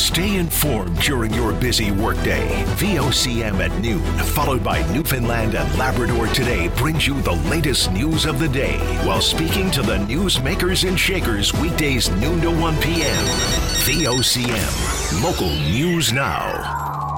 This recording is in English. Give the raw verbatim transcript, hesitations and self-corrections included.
Stay informed during your busy workday. V O C M at noon, followed by Newfoundland and Labrador Today, brings you the latest news of the day while speaking to the newsmakers and shakers weekdays noon to one p.m. V O C M, local news now.